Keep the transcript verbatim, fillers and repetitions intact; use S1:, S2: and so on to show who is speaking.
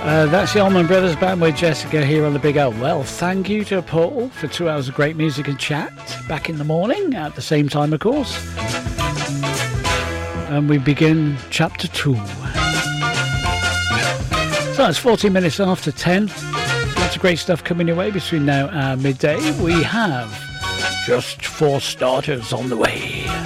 S1: Uh, that's the Allman Brothers Band with Jessica here on the Big O. Well, thank you to Paul for two hours of great music and chat back in the morning at the same time, of course. And we begin chapter two. So it's fourteen minutes after ten. Lots of great stuff coming your way between now and midday. We have Just Four Starters on the way.